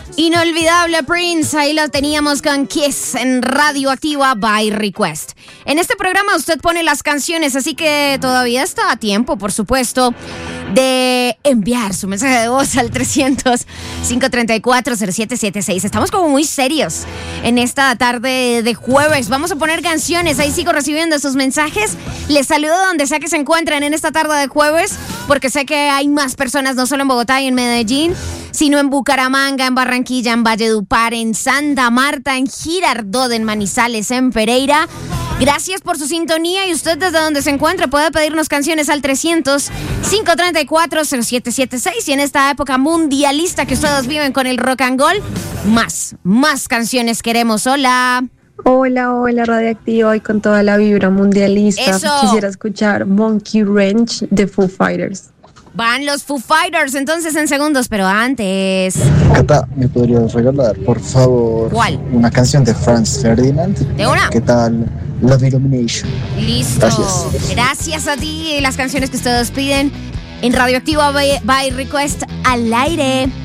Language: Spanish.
Inolvidable Prince, ahí lo teníamos con Kiss en Radioactiva by Request. En este programa usted pone las canciones, así que todavía está a tiempo, por supuesto, de enviar su mensaje de voz al 300-534-0776. Estamos como muy serios en esta tarde de jueves. Vamos a poner canciones, ahí sigo recibiendo sus mensajes. Les saludo donde sea que se encuentren en esta tarde de jueves, porque sé que hay más personas, no solo en Bogotá y en Medellín, sino en Bucaramanga, en Barranquilla, en Valledupar, en Santa Marta, en Girardot, en Manizales, en Pereira. Gracias por su sintonía y usted desde donde se encuentre puede pedirnos canciones al 300-534-0776. Y en esta época mundialista que ustedes viven con el rock and roll, más canciones queremos. Hola. Hola, Radioactiva, y con toda la vibra mundialista. Eso. Quisiera escuchar Monkey Wrench de Foo Fighters. Van los Foo Fighters entonces en segundos, pero antes... Cata, ¿me podrías regalar, por favor, ¿cuál? Una canción de Franz Ferdinand? ¿De una? ¿Qué tal? Love Illumination. Listo. Gracias a ti y las canciones que ustedes piden en Radioactiva by Request al aire.